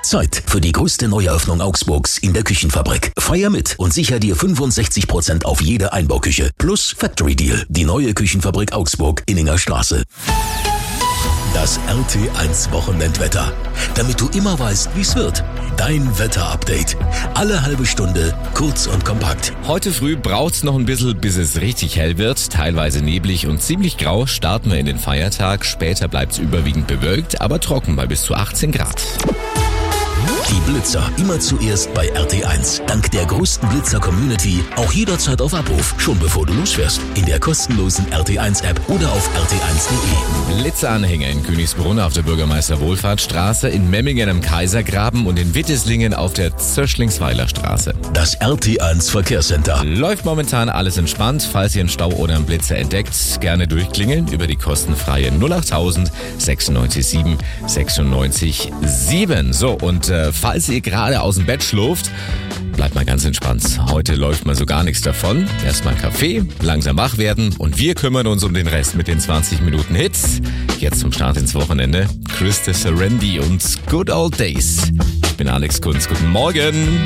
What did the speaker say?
Zeit für die größte Neueröffnung Augsburgs in der Küchenfabrik. Feier mit und sicher dir 65% auf jede Einbauküche. Plus Factory Deal, die neue Küchenfabrik Augsburg, Inninger Straße. Das RT1 Wochenendwetter. Damit du immer weißt, wie's wird. Dein Wetterupdate. Alle halbe Stunde, kurz und kompakt. Heute früh braucht's noch ein bisschen, bis es richtig hell wird. Teilweise neblig und ziemlich grau starten wir in den Feiertag. Später bleibt's überwiegend bewölkt, aber trocken bei bis zu 18 Grad. Die Blitzer immer zuerst bei RT1. Dank der größten Blitzer-Community auch jederzeit auf Abruf, schon bevor du losfährst. In der kostenlosen RT1-App oder auf rt1.de. Blitzeranhänger in Königsbrunn auf der Bürgermeister-Wohlfahrtsstraße, in Memmingen am Kaisergraben und in Witteslingen auf der Zöschlingsweiler Straße. Das RT1 Verkehrscenter. Läuft momentan alles entspannt. Falls ihr einen Stau oder einen Blitzer entdeckt, gerne durchklingeln über die kostenfreie 08000 96 7 96 7. So, und falls ihr gerade aus dem Bett schlurft, bleibt mal ganz entspannt. Heute läuft mal so gar nichts davon. Erstmal Kaffee, langsam wach werden und wir kümmern uns um den Rest mit den 20 Minuten Hits. Jetzt zum Start ins Wochenende. Krista Serendi und Good Old Days. Ich bin Alex Kunz. Guten Morgen.